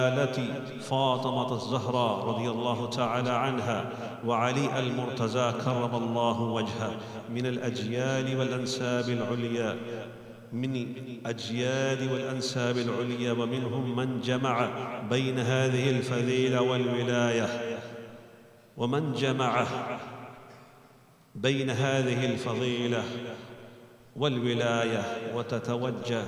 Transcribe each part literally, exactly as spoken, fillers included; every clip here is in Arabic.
فاطمة الزهراء رضي الله تعالى عنها وعلي المرتزى كرم الله وجهه من الأجيال والأنساب العليا من الأجيال والأنساب العليا ومنهم من جمع بين هذه الفضيلة والولاية ومن جمع بين هذه الفضيلة والولاية وتتوجه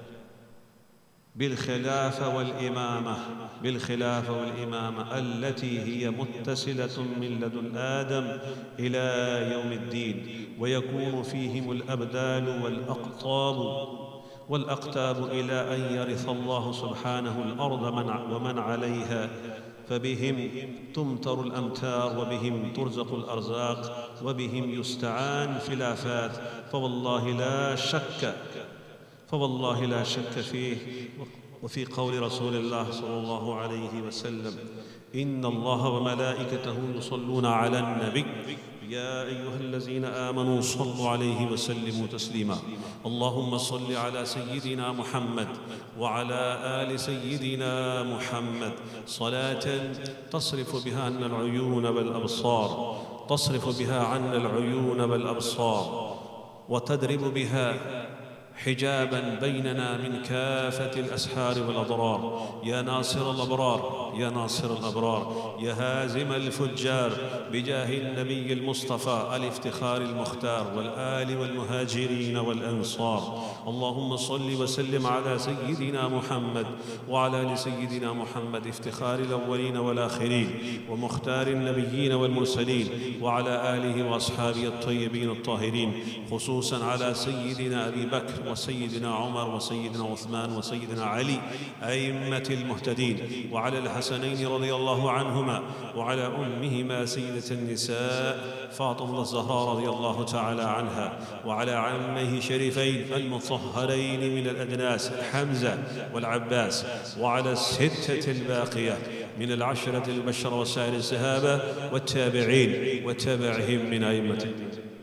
بالخلافة والإمامة بالخلافة والإمامة التي هي متصلة من لدن آدم إلى يوم الدين، ويكون فيهم الأبدال والأقطاب والأقتاب إلى أن يرث الله سبحانه الأرض ومن عليها، فبهم تمطر الأمتار وبهم ترزق الأرزاق وبهم يستعان في الآفات. فوالله لا شك فوالله لا شك فيه. وفي قول رسول الله صلى الله عليه وسلم: إن الله وملائكته يصلون على النبي يا أيها الذين آمنوا صلوا عليه وسلموا تسليما. اللهم صل على سيدنا محمد وعلى آل سيدنا محمد صلاة تصرف بها عنا العيون والأبصار تصرف بها عنا العيون والأبصار وتدرب بها حجابا بيننا من كافة الأسحار والأضرار. يا ناصر الأبرار يا ناصر الأبرار يا هازم الفجار بجاه النبي المصطفى الافتخار المختار والآل والمهاجرين والأنصار. اللهم صل وسلم على سيدنا محمد وعلى آل سيدنا محمد افتخار الأولين والآخرين ومختار النبيين والمرسلين وعلى آله وأصحابه الطيبين الطاهرين، خصوصا على سيدنا أبي بكر وسيدنا عمر وسيدنا عثمان وسيدنا علي أئمة المهتدين، وعلى الحسنين رضي الله عنهما وعلى أمهما سيدة النساء فاطمة الزهراء رضي الله تعالى عنها، وعلى عميه شريفين المطهرين من الأدناس حمزة والعباس، وعلى الستة الباقية من العشرة البشر وسائر الصحابة والتابعين وتابعهم من أئمة الدين.